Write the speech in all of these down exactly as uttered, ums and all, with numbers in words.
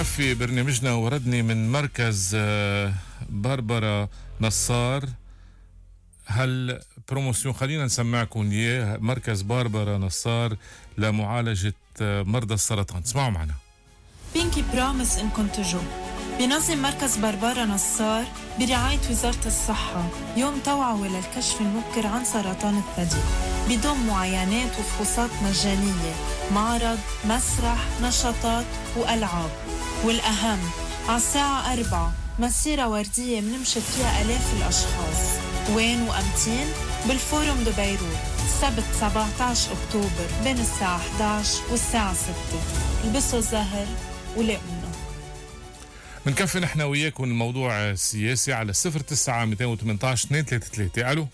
في برنامجنا وردني من مركز باربرا نصار هالبروموسيون، خلينا نسمعكم اياه. مركز باربرا نصار لمعالجة مرضى السرطان، اسمعوا معنا. بينكي برامس انكم تجوا. بينظم مركز باربرا نصار برعاية وزارة الصحة يوم توعوي للكشف المبكر عن سرطان الثدي، بضم معاينات وفحوصات مجانية، معرض، مسرح، نشاطات وألعاب. والأهم على الساعة أربعة مسيرة وردية منمشي فيها آلاف الأشخاص. وين وأمتين؟ بالفورم دو بيروت، السبت سبعة عشر أكتوبر بين الساعة إحدى عشر والساعة ستة. البسوا الزهر ولاقونا. منكفي نحن وياكم الموضوع السياسي على صفر تسعة مئتين وثمانية عشر اثنين ثلاثة ثلاثة. ألو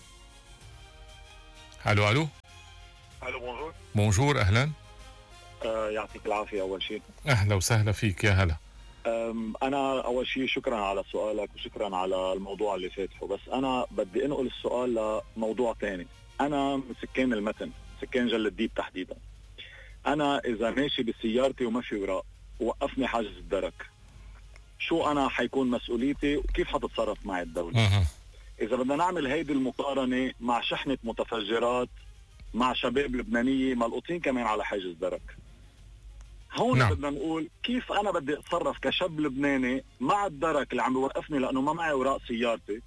ألو ألو ألو بونجور. بونجور، أهلا. آه يعطيك العافية. أول شيء أهلا وسهلا فيك، يا هلا. أنا أول شيء شكرا على سؤالك وشكرا على الموضوع اللي فاتحه، بس أنا بدي أنقل السؤال لموضوع تاني. أنا من سكان المتن، سكان جلة ديب تحديدا. أنا إذا ماشي بسيارتي وما في وراء وقفني حاجز الدرك، شو أنا حيكون مسؤوليتي وكيف حتتصرف معي الدولة؟ أه. إذا بدنا نعمل هيدي المقارنة مع شحنة متفجرات مع شباب لبنانية ملقوطين كمان على حاجز درك، هون نعم. بدنا نقول كيف أنا بدي أتصرف كشاب لبناني مع الدرك اللي عم بيوقفني لأنه ما معي وراء سيارتي،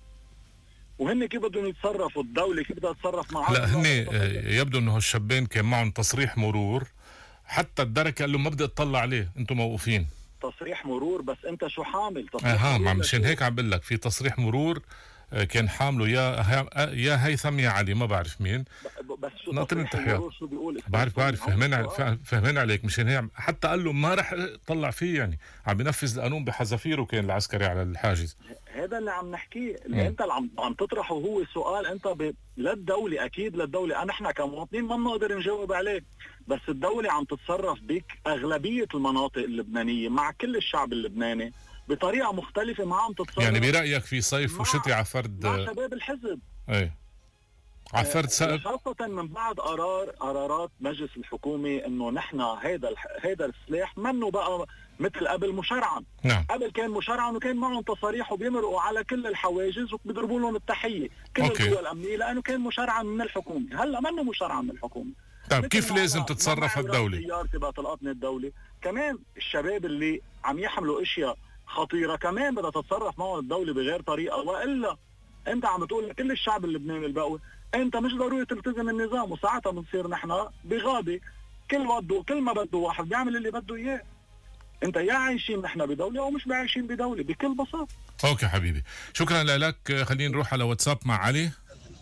وهن كيف بدهم يتصرفوا، الدولة كيف بدها تتصرف معهم. لا هن يبدو أنه الشابين كان معهم تصريح مرور، حتى الدرك قال له ما بدي أطلع عليه، أنتم موقوفين. تصريح مرور، بس أنت شو حامل تصريح اها مرور؟ مشان هيك عم بقول لك في تصريح مرور كان حامله يا يا هيثم يا علي، ما بعرف مين. بس شو ناطرين التحيات؟ شو بيقول؟ بعرف بعرف فهمين فهمين عليك. مشان هيك حتى قال له ما رح طلع فيه، يعني عم بينفذ القانون بحذافيره كان العسكري على الحاجز. هذا اللي عم نحكيه، اللي انت اللي عم عم تطرحه هو سؤال انت ب... للدوله، اكيد للدوله. انا احنا كمواطنين ما بنقدر نجاوب عليه، بس الدوله عم تتصرف بك اغلبيه المناطق اللبنانيه مع كل الشعب اللبناني بطريقه مختلفه، ما عم تتصرف. يعني برايك في صيف وشتي على فرد مع شباب الحزب؟ ايه على فرد سقف، خاصه من بعد قرار قرارات مجلس الحكومه انه نحن هذا هذا السلاح منه بقى مثل قبل مشرعا. نعم. قبل كان مشرعا وكان معهم تصاريح وبيمرقوا على كل الحواجز وبيضربوا لهم التحيه كل القوى الامنيه لانه كان مشرعا من الحكومه. هلا منه مشرعا من الحكومه. طيب كيف لازم تتصرف الدوله؟ سيارتي بقى تلقطني الدوله. كمان الشباب اللي عم يحملوا اشياء خطيره كمان بدها تتصرف معهم الدوله بغير طريقه، والا انت عم بتقول لكل الشعب اللبناني البقوي انت مش ضروري تلتزم النظام، وساعتها بنصير نحن بغابه كل بده كل ما بده واحد بيعمل اللي بده اياه. انت يا عايشين نحن بدوله او مش عايشين بدوله بكل بساطه. اوكي حبيبي، شكرا لك. خلينا نروح على واتساب مع علي.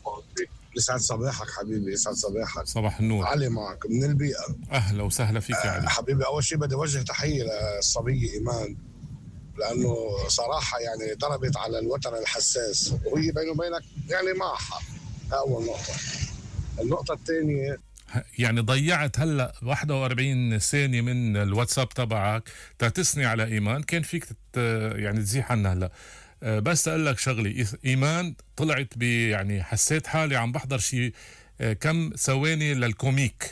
يسعد صباحك حبيبي، يسعد صباحك. صباح النور. علي معك من البيئة. أهلا وسهلا فيك يا علي. أه حبيبي، أول شيء بدي أوجه تحية للصبية إيمان، لأنه صراحة يعني ضربت على الوتر الحساس وهي بينه وبينك يعني معها. أول نقطة. النقطة الثانية يعني ضيعت هلا واحد وأربعين ثانية من الواتساب تبعك تتثني على إيمان، كان فيك تت يعني تزيح عنا هلا. بس أقول لك شغلي، إيمان طلعت ب يعني حسيت حالي عم بحضر شيء كم ثواني للكوميك.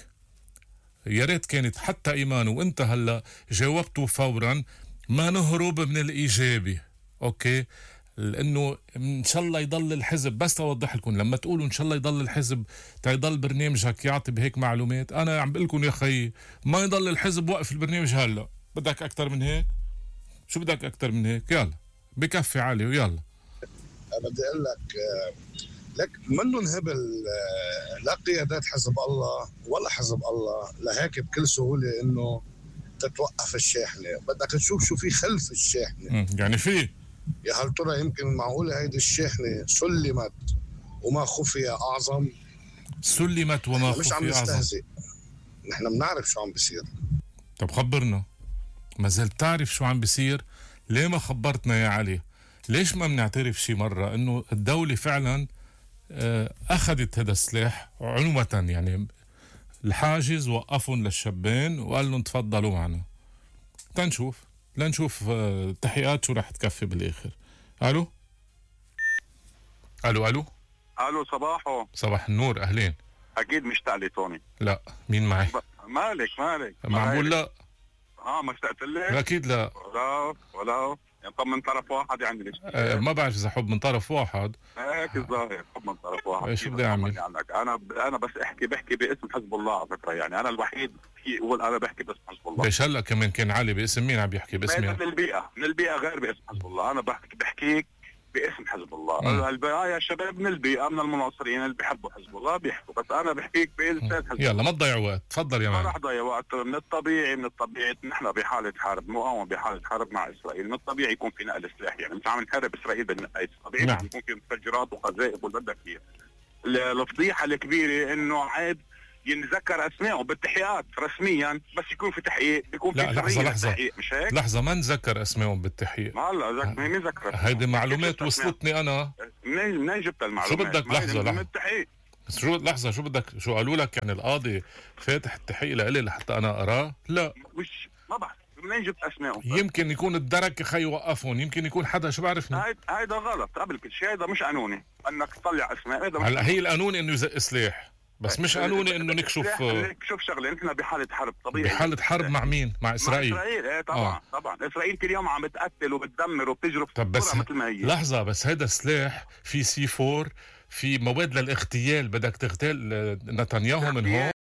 يا ريت كانت حتى إيمان وأنت هلا جاوبتوا فورا، ما نهرب من الإيجابي. أوكي، لأنه إن شاء الله يضل الحزب، بس أوضح لكم لما تقولوا إن شاء الله يضل الحزب تيضل برنامجك يعطي بهيك معلومات، أنا عم بقول لكم يا خي ما يضل الحزب وقف البرنامج هلا. بدك أكتر من هيك؟ شو بدك أكتر من هيك؟ يلا بكفي علي ويلا. بدي أقول لك لك منه نهبل لا قيادات حزب الله ولا حزب الله لهيك بكل سهولة إنه تتوقف الشاحنة. بدك تشوف شو في خلف الشاحنة. يعني في يا هل ترى يمكن معقولة هيدي الشاحنة سلمت وما خفي أعظم؟ سلمت وما خفي أعظم. مش عم نستهزئ، نحن بنعرف شو عم بيصير. طب خبرنا، ما زلت تعرف شو عم بيصير؟ ليه ما خبرتنا يا علي؟ ليش ما بنعترف شي مرة انه الدولة فعلا اخذت هذا السلاح عنوة؟ يعني الحاجز وقفهم للشبين وقال لهم تفضلوا معنا. تنشوف لنشوف تحقيقات شو رح تكفي بالاخر. الو الو الو الو صباحو. صباح النور، اهلين. اكيد مش تعلي توني. لا، مين معي؟ ب... مالك مالك معقول؟ لا اه ما اشتقت لك؟ اكيد لا. ولا ولا يعني طب من طرف واحد يعني ليش؟ آه ما بعرف اذا حب من طرف واحد. هيك الظاهر حب من طرف واحد. شو بدي اعمل؟ عنك. انا انا بس احكي بحكي باسم حزب الله على فكره، يعني انا الوحيد في اقول انا بحكي باسم حزب الله. ليش هلا كمان كان علي باسم مين عم بيحكي باسمي؟ من البيئه من البيئه غير باسم حزب الله، انا بحكي بحكيك باسم حزب الله. البقايا الشباب من البيئه من المناصرين اللي بيحبوا حزب الله بيحكوا، بس انا بحكيك باسم حزب الله. يلا ما تضيع وقت، تفضل يا مان. ما رح ضيع وقت. من الطبيعي من الطبيعي نحن بحاله حرب، مقاومه بحاله حرب مع اسرائيل، من الطبيعي يكون في نقل سلاح، يعني مش عم نحارب اسرائيل بالنقايض، طبيعي نعم. يكون في مفجرات وقذائف واللي بدك اياه. الفضيحه الكبيره انه عيب ينذكر اسمائهم بالتحقيقات رسميا، بس يكون في تحقيق، يكون في لا لحظه لحظه مش هيك؟ لحظه ما نذكر اسمائهم بالتحقيق. هلا ذك مين ذكر؟ هيدي معلومات وصلتني انا. منين منين جبت المعلومات؟ شو بدك؟ لحظه لحظه التحقيق. شو لحظه شو بدك؟ شو قالوا لك يعني القاضي فاتح التحقيق لإلي لحتى انا اقراه؟ لا مش ما بعرف منين جبت اسمائهم. يمكن يكون الدرك خي وقفهم، يمكن يكون حدا شو بعرفني. هيدا هيدا غلط قبل كل شيء، هيدا مش قانوني انك تطلع اسماء. هيدا هلا هي القانوني انه يزق سلاح، بس مش قانوني انه نكشف. نكشف شغله، نحن بحاله حرب طبيعي. بحاله حرب مع مين؟ مع اسرائيل. مع اسرائيل ايه طبعا. آه. طبعا اسرائيل كل يوم عم بتقتل وبتدمر وبتجرف. طب بس مثل ما هي. لحظه، بس هيدا سلاح في سي فور، في مواد للاغتيال، بدك تغتال نتنياهو من هون.